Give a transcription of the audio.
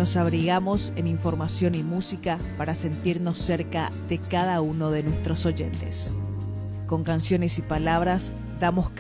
nos abrigamos en información y música para sentirnos cerca de cada uno de nuestros oyentes. Con canciones y palabras damos